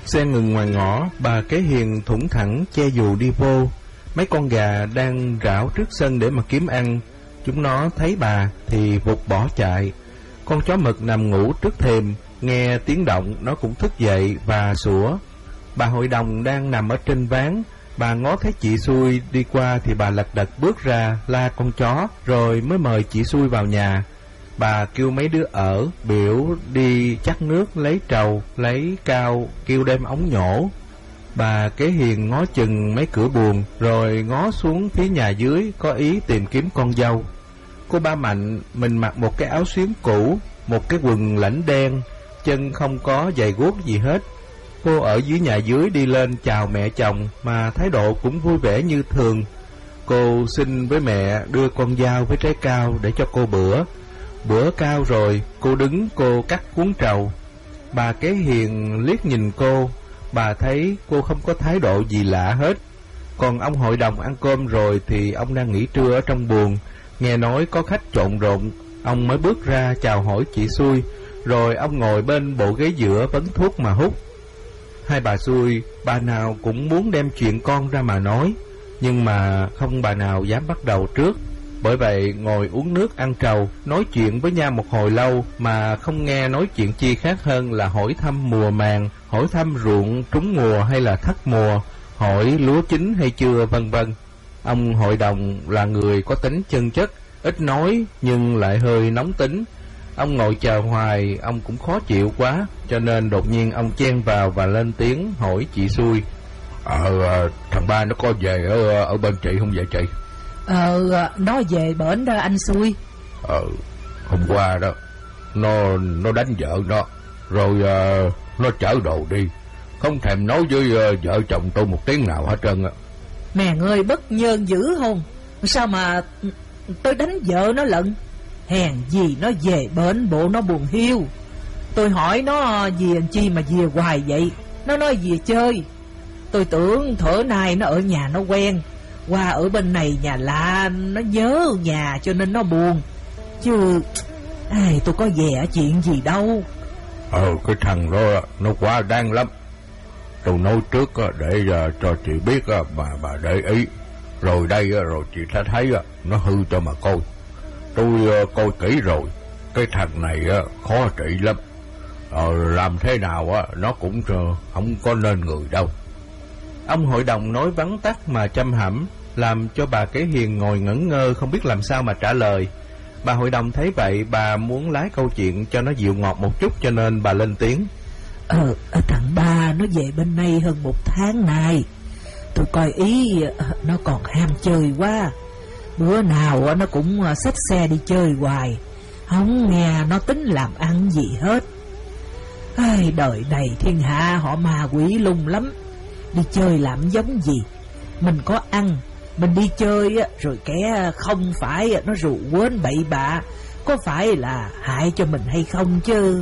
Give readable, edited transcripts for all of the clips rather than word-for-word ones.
Xe ngừng ngoài ngõ, bà Kế Hiền thủng thẳng che dù đi vô. Mấy con gà đang rảo trước sân để mà kiếm ăn. Chúng nó thấy bà thì vụt bỏ chạy. Con chó mực nằm ngủ trước thềm, nghe tiếng động nó cũng thức dậy và sủa. Bà hội đồng đang nằm ở trên ván. Bà ngó thấy chị Xui đi qua thì bà lật đật bước ra la con chó, rồi mới mời chị Xui vào nhà. Bà kêu mấy đứa ở biểu đi chắc nước, lấy trầu, lấy cao, kêu đem ống nhổ. Bà Kế Hiền ngó chừng mấy cửa buồng, rồi ngó xuống phía nhà dưới, có ý tìm kiếm con dâu. Cô Ba Mạnh mình mặc một cái áo xuyến cũ, một cái quần lãnh đen, chân không có giày guốc gì hết. Cô ở dưới nhà dưới đi lên chào mẹ chồng mà thái độ cũng vui vẻ như thường. Cô xin với mẹ đưa con dao với trái cao để cho cô bữa. Bữa cao rồi, cô đứng cô cắt cuốn trầu. Bà Kế Hiền liếc nhìn cô, bà thấy cô không có thái độ gì lạ hết. Còn ông hội đồng ăn cơm rồi thì ông đang nghỉ trưa ở trong buồng. Nghe nói có khách trộn rộn, ông mới bước ra chào hỏi chị Xui, rồi ông ngồi bên bộ ghế giữa vấn thuốc mà hút. Hai bà Xui, bà nào cũng muốn đem chuyện con ra mà nói, nhưng mà không bà nào dám bắt đầu trước. Bởi vậy ngồi uống nước ăn trầu, nói chuyện với nhau một hồi lâu mà không nghe nói chuyện chi khác hơn là hỏi thăm mùa màng, hỏi thăm ruộng trúng mùa hay là thất mùa, hỏi lúa chín hay chưa, vân vân. Ông hội đồng là người có tính chân chất, ít nói nhưng lại hơi nóng tính. Ông ngồi chờ hoài, ông cũng khó chịu quá, cho nên đột nhiên ông chen vào và lên tiếng hỏi chị Xui. Thằng Ba nó có về ở bên chị không vậy chị? Nó về bển đó anh Xui. Hôm qua đó nó đánh vợ nó, rồi nó chở đồ đi, không thèm nói với vợ chồng tôi một tiếng nào hết trơn á. Mẹ ơi, bất nhơn dữ không? Sao mà tôi đánh vợ nó lận? Hèn gì nó về bển bộ nó buồn hiu. Tôi hỏi nó về làm chi mà về hoài vậy? Nó nói về chơi. Tôi tưởng thở nay nó ở nhà nó quen, qua ở bên này nhà lạ nó nhớ nhà cho nên nó buồn. Chứ tôi có về chuyện gì đâu. Cái thằng đó nó quá đáng lắm. Tôi nói trước để cho chị biết mà bà để ý. Rồi đây rồi chị sẽ thấy nó hư cho mà coi. Tôi coi kỹ rồi, cái thằng này khó trị lắm. Làm thế nào nó cũng không có nên người đâu. Ông hội đồng nói vắn tắt mà chăm hẩm, làm cho bà Kế Hiền ngồi ngẩn ngơ không biết làm sao mà trả lời. Bà hội đồng thấy vậy, bà muốn lái câu chuyện cho nó dịu ngọt một chút, cho nên bà lên tiếng. Thằng Ba nó về bên đây hơn 1 tháng nay. Tôi coi ý nó còn ham chơi quá. Bữa nào nó cũng xách xe đi chơi hoài, không nghe nó tính làm ăn gì hết. Đời này thiên hạ họ ma quỷ lung lắm. Đi chơi làm giống gì? Mình có ăn, mình đi chơi rồi kẻ không phải nó rượu quên bậy bạ, có phải là hại cho mình hay không chứ?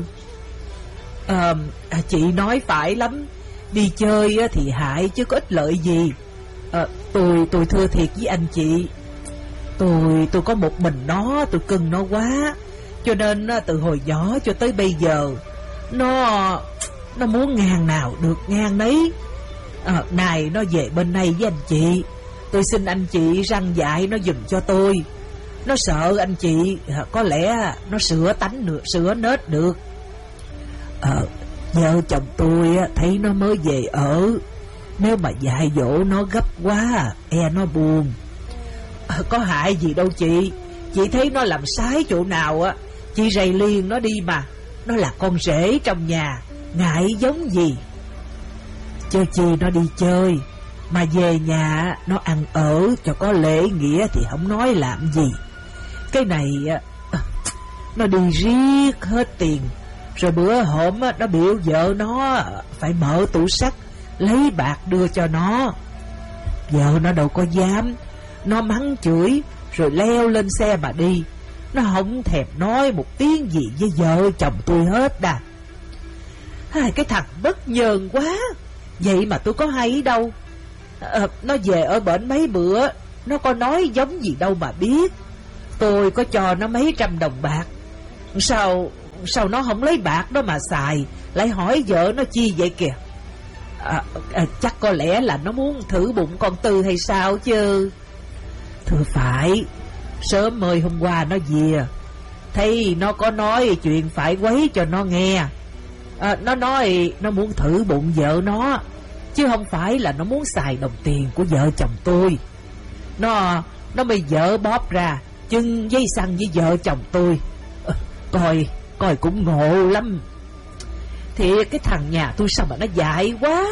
Chị nói phải lắm. Đi chơi thì hại chứ có ích lợi gì. Tôi thưa thiệt với anh chị, tôi có một mình nó, tôi cưng nó quá, cho nên từ hồi nhỏ cho tới bây giờ nó muốn ngang nào được ngang đấy. Này nó về bên này với anh chị, tôi xin anh chị răn dạy nó giùm cho tôi. Nó sợ anh chị có lẽ nó sửa tánh được, sửa nết được. Vợ chồng tôi thấy nó mới về ở, nếu mà dạy dỗ nó gấp quá nó buồn. Có hại gì đâu chị. Chị thấy nó làm sai chỗ nào chị rầy liền nó đi mà. Nó là con rể trong nhà, ngại giống gì. Chứ chi nó đi chơi, mà về nhà nó ăn ở cho có lễ nghĩa thì không nói làm gì. Cái này nó đi riết hết tiền. Rồi bữa hổm nó biểu vợ nó phải mở tủ sắt lấy bạc đưa cho nó. Vợ nó đâu có dám. Nó mắng chửi rồi leo lên xe mà đi. Nó không thèm nói một tiếng gì với vợ chồng tôi hết đà. Cái thằng bất nhờn quá. Vậy mà tôi có hay đâu. Nó về ở bển mấy bữa, nó có nói giống gì đâu mà biết. Tôi có cho nó mấy trăm đồng bạc. Sao nó không lấy bạc đó mà xài, lại hỏi vợ nó chi vậy kìa. Chắc có lẽ là nó muốn thử bụng con Tư hay sao chứ. Thưa phải, sớm mời hôm qua nó về, thấy nó có nói chuyện phải quấy cho nó nghe. Nó nói nó muốn thử bụng vợ nó, chứ không phải là nó muốn xài đồng tiền của vợ chồng tôi. Nó mới vợ bóp ra chưng dây xăng với vợ chồng tôi. Coi cũng ngộ lắm. Thì cái thằng nhà tôi sao mà nó dại quá.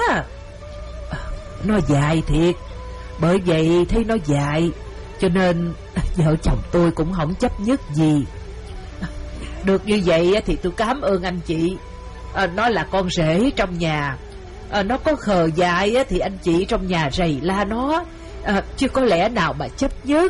Nó dại thiệt. Bởi vậy thấy nó dại, cho nên vợ chồng tôi cũng không chấp nhất gì. Được như vậy thì tôi cảm ơn anh chị. Nó là con rể trong nhà. Nó có khờ dại thì anh chị trong nhà rầy la nó, chứ có lẽ nào mà chấp nhất.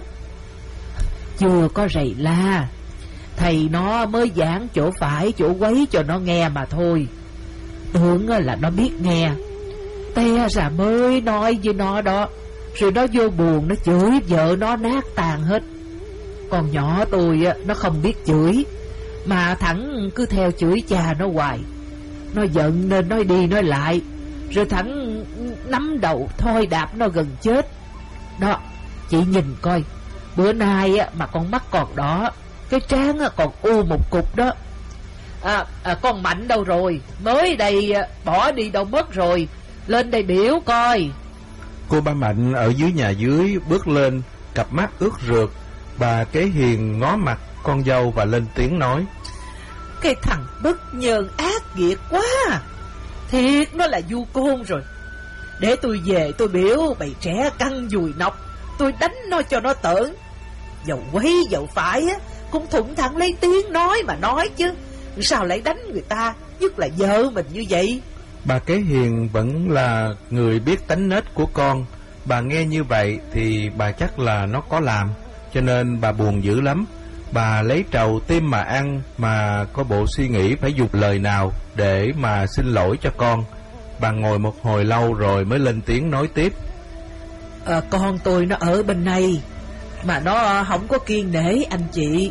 Chưa có rầy la, thầy nó mới giảng chỗ phải chỗ quấy cho nó nghe mà thôi. Tưởng là nó biết nghe, te ra mới nói với nó đó. Rồi nó vô buồn nó chửi vợ nó nát tàn hết. Con nhỏ tôi nó không biết chửi, mà thẳng cứ theo chửi cha nó hoài. Nó giận nên nói đi nói lại, rồi thẳng nắm đầu thôi đạp nó gần chết. Đó, chị nhìn coi, bữa nay mà con mắt còn đỏ, cái trán còn u một cục đó. Con Mạnh đâu rồi? Mới đây bỏ đi đâu mất rồi? Lên đây biểu coi. Cô ba Mạnh ở dưới nhà dưới bước lên, cặp mắt ướt rượt. Bà Kế Hiền ngó mặt con dâu và lên tiếng nói: Cái thằng bất nhơn ác nghiệt quá, thiệt nó là du côn rồi. Để tôi về tôi biểu bầy trẻ căng dùi nọc, tôi đánh nó cho nó tởn. Dầu quấy dầu phải cũng thủng thẳng lấy tiếng nói mà nói chứ. Sao lại đánh người ta, nhất là vợ mình như vậy? Bà Kế Hiền vẫn là người biết tánh nết của con. Bà nghe như vậy thì bà chắc là nó có làm, cho nên bà buồn dữ lắm. Bà lấy trầu tim mà ăn, mà có bộ suy nghĩ phải dùng lời nào để mà xin lỗi cho con. Bà ngồi một hồi lâu rồi mới lên tiếng nói tiếp: Con tôi nó ở bên này, mà nó không có kiên nể anh chị.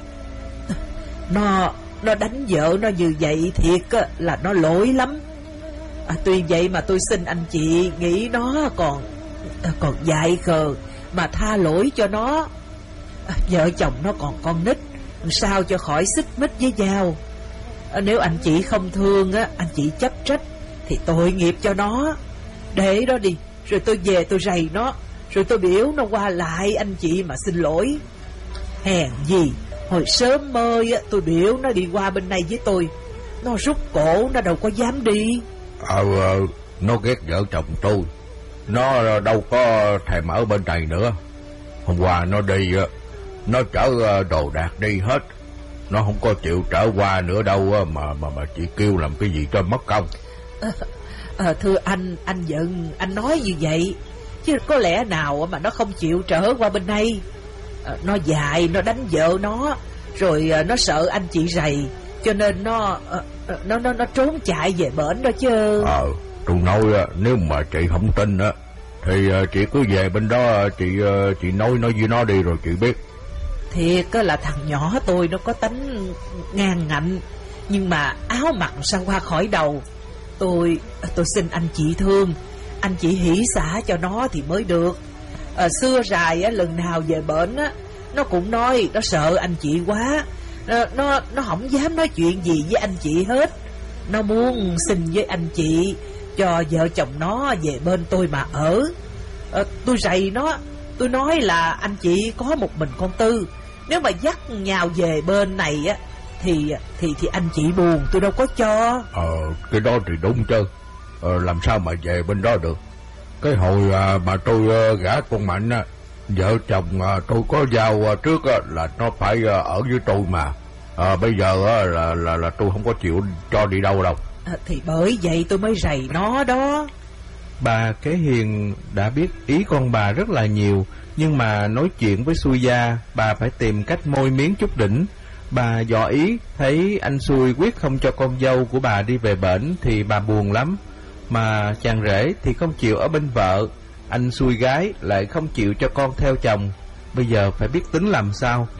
Nó đánh vợ nó như vậy thiệt là nó lỗi lắm. Tuy vậy mà tôi xin anh chị nghĩ nó còn dại khờ, mà tha lỗi cho nó. Vợ chồng nó còn con nít, sao cho khỏi xích mích với nhau. Nếu anh chị không thương anh chị chấp trách thì tội nghiệp cho nó. Để đó đi, rồi tôi về tôi rầy nó, rồi tôi biểu nó qua lại anh chị mà xin lỗi. Hèn gì hồi sớm mơi tôi biểu nó đi qua bên này với tôi, nó rút cổ, nó đâu có dám đi. Nó ghét vợ chồng tôi, nó đâu có thèm ở bên này nữa. Hôm qua nó đi, nó chở đồ đạc đi hết, nó không có chịu trở qua nữa đâu mà chị kêu làm cái gì cho mất công. Thưa anh giận anh nói như vậy, chứ có lẽ nào mà nó không chịu trở qua bên đây. Nó dại, nó đánh vợ nó, rồi nó sợ anh chị rầy, cho nên nó trốn chạy về bển đó chứ. Tôi nói nếu mà chị không tin thì chị cứ về bên đó, chị nói với nó đi rồi chị biết. Thiệt là thằng nhỏ tôi nó có tánh ngang ngạnh, nhưng mà áo mặn sao qua khỏi đầu. Tôi xin anh chị thương, anh chị hỷ xả cho nó thì mới được. Xưa rài lần nào về bển nó cũng nói nó sợ anh chị quá. Nó không dám nói chuyện gì với anh chị hết. Nó muốn xin với anh chị cho vợ chồng nó về bên tôi mà ở. Tôi rầy nó, tôi nói là anh chị có một mình con Tư, nếu mà dắt nhào về bên này thì anh chị buồn, tôi đâu có cho. Cái đó thì đúng chứ. Làm sao mà về bên đó được. Cái hồi mà tôi gả con Mạnh vợ chồng tôi có giao trước là nó phải ở với tôi mà. Bây giờ là tôi không có chịu cho đi đâu đâu. Thì bởi vậy tôi mới rầy nó đó. Bà Kế Hiền đã biết ý con bà rất là nhiều, nhưng mà nói chuyện với Xui Gia, bà phải tìm cách môi miếng chút đỉnh. Bà dò ý, thấy anh Xui quyết không cho con dâu của bà đi về bển thì bà buồn lắm. Mà chàng rể thì không chịu ở bên vợ, anh Xui gái lại không chịu cho con theo chồng. Bây giờ phải biết tính làm sao.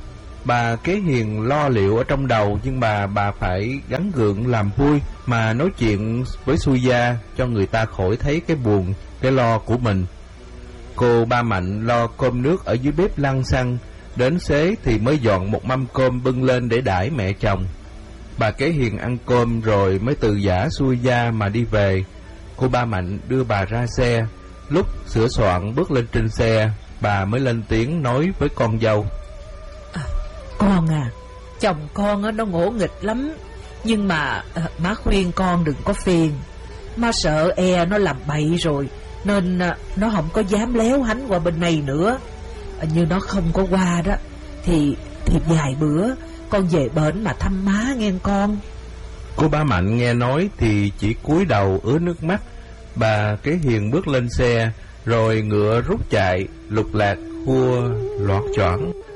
Bà Kế Hiền lo liệu ở trong đầu, nhưng mà bà phải gắng gượng làm vui mà nói chuyện với Xuôi Gia cho người ta khỏi thấy cái buồn, cái lo của mình. Cô Ba Mạnh lo cơm nước ở dưới bếp lăn xăng, đến xế thì mới dọn một mâm cơm bưng lên để đãi mẹ chồng. Bà Kế Hiền ăn cơm rồi mới từ giã Xuôi Gia mà đi về. Cô Ba Mạnh đưa bà ra xe. Lúc sửa soạn bước lên trên xe, bà mới lên tiếng nói với con dâu: Con à, chồng con á nó ngỗ nghịch lắm, nhưng mà má khuyên con đừng có phiền. Má sợ nó làm bậy rồi, nên nó không có dám léo hánh qua bên này nữa. Như nó không có qua đó thì vài bữa con về bển mà thăm má nghe con. Cô Ba Mạnh nghe nói thì chỉ cúi đầu ứa nước mắt. Bà Kế Hiền bước lên xe, rồi ngựa rút chạy, lục lạc khua loạt choạng.